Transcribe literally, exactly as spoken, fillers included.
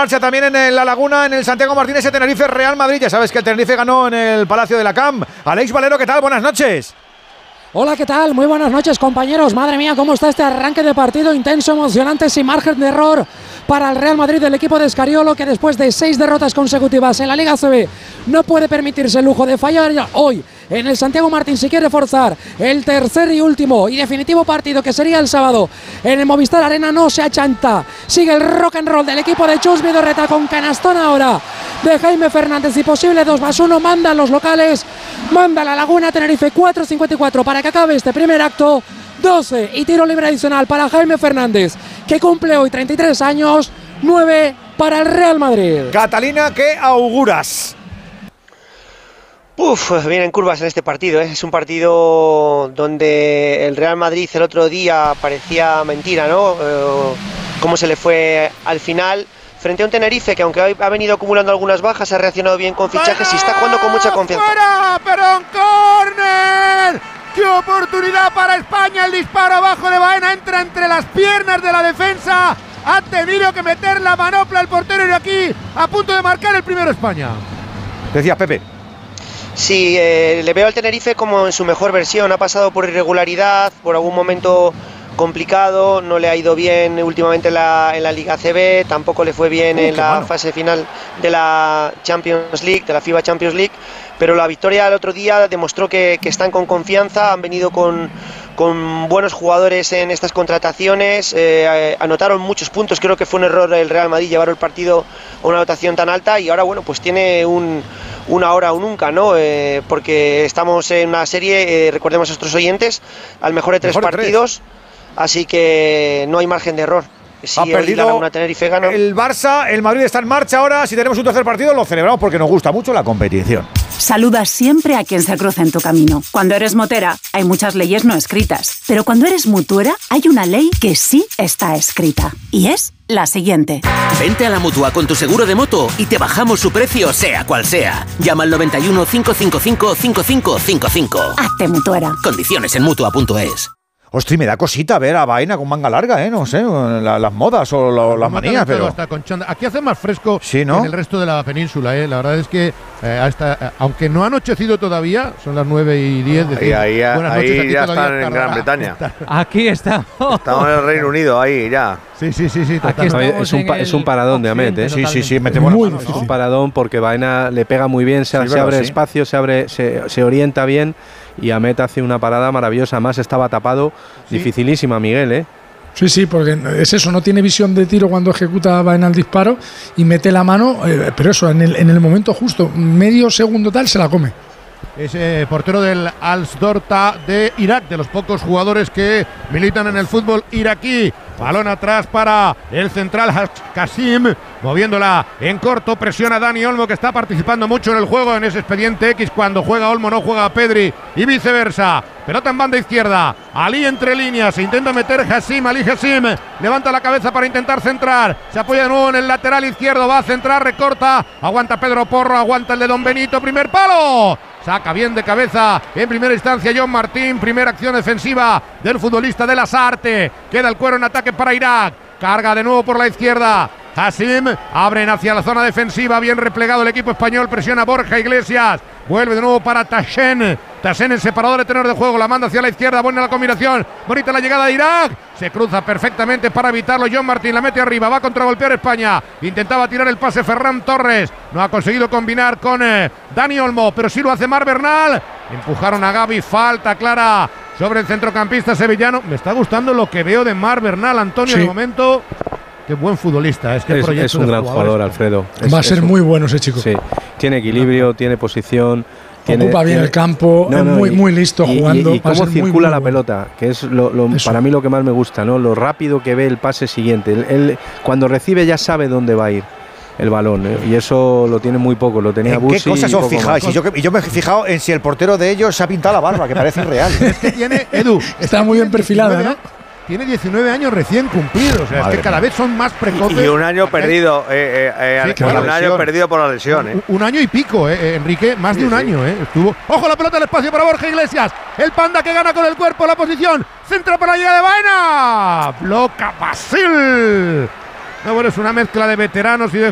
marcha también en La Laguna, en el Santiago Martínez, ese Tenerife Real Madrid. Ya sabes que el Tenerife ganó en el Palacio de la Camp. Aleix Valero, ¿qué tal? Buenas noches. Hola, ¿qué tal? Muy buenas noches, compañeros. Madre mía, cómo está este arranque de partido intenso, emocionante, sin margen de error para el Real Madrid, del equipo de Escariolo, que después de seis derrotas consecutivas en la Liga A C B no puede permitirse el lujo de fallar ya hoy en el Santiago Martín si quiere forzar el tercer y último y definitivo partido, que sería el sábado en el Movistar Arena. No se achanta, sigue el rock and roll del equipo de Chus Vidorreta, con canastón ahora de Jaime Fernández y posible dos más uno. Mandan los locales, manda La Laguna. Tenerife cuatro cincuenta y cuatro para que acabe este primer acto. Doce y tiro libre adicional para Jaime Fernández, que cumple hoy treinta y tres años. Nueve para el Real Madrid. Catalina, ¿qué auguras? Uf, vienen curvas en este partido, ¿eh? Es un partido donde el Real Madrid el otro día parecía mentira, ¿no? Eh, cómo se le fue al final frente a un Tenerife que, aunque ha venido acumulando algunas bajas, ha reaccionado bien con fichajes y está jugando con mucha confianza. ¡Fuera! ¡Pero en córner! ¡Qué oportunidad para España! El disparo abajo de Baena entra entre las piernas de la defensa. Ha tenido que meter la manopla el portero, y aquí a punto de marcar el primero España. Decías, Pepe. Sí, eh, le veo al Tenerife como en su mejor versión. Ha pasado por irregularidad, por algún momento complicado, no le ha ido bien últimamente en la, en la Liga A C B, tampoco le fue bien uh, en la malo. fase final de la Champions League, de la FIBA Champions League, pero la victoria el otro día demostró que, que están con confianza, han venido con, con buenos jugadores en estas contrataciones, eh, anotaron muchos puntos. Creo que fue un error el Real Madrid llevar el partido a una anotación tan alta, y ahora bueno, pues tiene un una hora o nunca, ¿no? Eh, porque estamos en una serie, eh, recordemos a nuestros oyentes, al mejor de tres mejor partidos, tres. Así que no hay margen de error. Si ha perdido una Tenerife gana. El Barça, el Madrid está en marcha ahora. Si tenemos un tercer partido, lo celebramos porque nos gusta mucho la competición. Saludas siempre a quien se cruza en tu camino. Cuando eres motera, hay muchas leyes no escritas. Pero cuando eres mutuera, hay una ley que sí está escrita. Y es la siguiente. Vente a la Mutua con tu seguro de moto y te bajamos su precio, sea cual sea. Llama al noventa y uno, cinco cinco cinco, cinco cinco cinco cinco. Hazte mutuera. Condiciones en mutua punto es. Ostras, me da cosita ver a Baena con manga larga, ¿eh? No sé, la, las modas o la, las manías, pero... Hasta con chanda. Aquí hace más fresco sí, ¿no? que en el resto de la península, ¿eh? La verdad es que, eh, hasta, eh, aunque no ha anochecido todavía, son las nueve y diez. Ahí, ahí, ahí, ahí ya están en Gran Bretaña. Aquí estamos. Estamos en el Reino Unido, ahí ya. Sí, sí, sí, sí. Aquí es, un pa, es un paradón de Amet, ¿eh? Sí, sí, sí, metemos muy mano, ¿no? Es un paradón porque Baena le pega muy bien, se, sí, se abre sí. espacio, se abre, se, se orienta bien, y Amet hace una parada maravillosa. Más estaba tapado, sí. Dificilísima, Miguel, ¿eh? Sí, sí, porque es eso, no tiene visión de tiro cuando ejecuta Baena el disparo y mete la mano, eh, pero eso, en el, en el momento justo, medio segundo tal, se la come. Es eh, portero del Al-Dorta de Irak, de los pocos jugadores que militan en el fútbol iraquí. Balón atrás para el central Kasim, moviéndola en corto, presiona Dani Olmo, que está participando mucho en el juego, en ese expediente X. Cuando juega Olmo no juega Pedri y viceversa. Pelota en banda izquierda, Ali entre líneas, se intenta meter Hasim, Ali Hasim levanta la cabeza para intentar centrar, se apoya de nuevo en el lateral izquierdo, va a centrar, recorta, aguanta Pedro Porro, aguanta el de Don Benito, primer palo. Saca bien de cabeza en primera instancia John Martín. Primera acción defensiva del futbolista de Lasarte. Queda el cuero en ataque para Irak. Carga de nuevo por la izquierda. Hasim, abren hacia la zona defensiva. Bien replegado el equipo español. Presiona Borja Iglesias. Vuelve de nuevo para Tashen. Tashen en separador de tenor de juego. La manda hacia la izquierda. Buena la combinación. Bonita la llegada de Irak. Se cruza perfectamente para evitarlo. John Martín la mete arriba. Va a contragolpear España. Intentaba tirar el pase Ferran Torres. No ha conseguido combinar con eh, Dani Olmo. Pero sí lo hace Mar Bernal. Empujaron a Gavi. Falta clara sobre el centrocampista sevillano. Me está gustando lo que veo de Mar Bernal, Antonio, sí. De momento. Qué buen futbolista. Es, que es, es un gran jugador, Alfredo. Es, Va a ser un, muy bueno ese chico. Sí. Tiene equilibrio, tiene posición. Tiene, Ocupa bien tiene, el campo, no, no, es muy, y, muy listo y, jugando. Y, y cómo circula muy, muy la bueno. pelota, que es lo, lo, para mí lo que más me gusta, ¿no? Lo rápido que ve el pase siguiente. Él, él cuando recibe ya sabe dónde va a ir el balón, ¿eh? Y eso lo tiene muy poco, lo tenía Bussi. ¿Qué cosas os fijáis? Y yo, y yo me he fijado en si el portero de ellos se ha pintado la barba, que parece irreal. Es que tiene, Edu, está muy bien perfilada, ¿no? Tiene diecinueve años recién cumplidos, o sea, Madre es que cada vez son más precoces. Y un año perdido, eh, eh, eh, sí, un año lesión. perdido por la lesión. Eh. Un, un año y pico, eh, Enrique, más sí, de un sí. año. Eh, estuvo. ¡Ojo la pelota al espacio para Borja Iglesias! El Panda que gana con el cuerpo la posición. Centra para la llegada de Baena. Bloca Basil. No, bueno, es una mezcla de veteranos y de